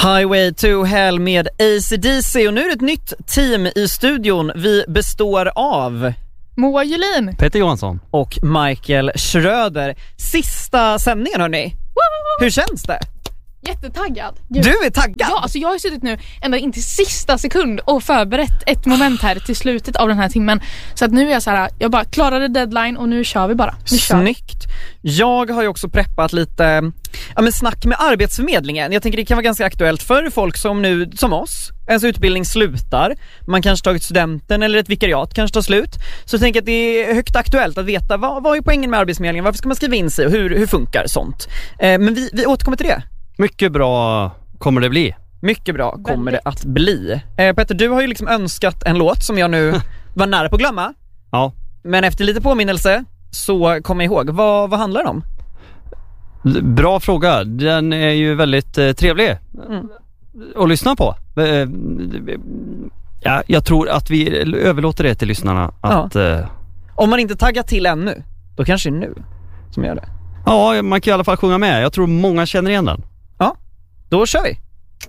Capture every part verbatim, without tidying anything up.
Highway to Hell med A C D C, och nu är det ett nytt team i studion. Vi består av Moa Julin, Peter Johansson och Michael Schröder. Sista sändningen, hörni. Hur känns det? Jättetaggad. Gud. Du är taggad? Ja, alltså jag har suttit nu ända in till sista sekund och förberett ett moment här till slutet av den här timmen. Så att nu är jag så här, jag bara klarade deadline och nu kör vi bara. Nu kör vi. Snyggt. Jag har ju också preppat lite ja, men snack med Arbetsförmedlingen. Jag tänker det kan vara ganska aktuellt för folk som nu, som oss, ens utbildning slutar. Man kanske tagit studenten eller ett vikariat kanske tar slut. Så jag tänker att det är högt aktuellt att veta vad, vad är poängen med Arbetsförmedlingen? Varför ska man skriva in sig och hur, hur funkar sånt? Eh, men vi, vi återkommer till det. Mycket bra kommer det bli. Mycket bra kommer det att bli. Eh, Petter, du har ju liksom önskat en låt som jag nu var nära på att glömma. Ja. Men efter lite påminnelse så kommer jag ihåg. Vad, vad handlar det om? Bra fråga. Den är ju väldigt eh, trevlig Mm. att lyssna på. Eh, ja, jag tror att vi överlåter det till lyssnarna. Att, Ja. eh, Om man inte taggar till ännu, då kanske det är nu som gör det. ja, man kan i alla fall sjunga med. Jag tror många känner igen den. Ja, då kör vi.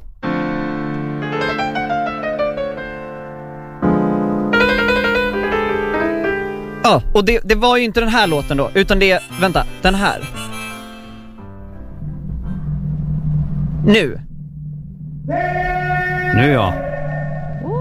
Ja, och det, det var ju inte den här låten då, utan det, vänta, den här. Nu. Nu ja.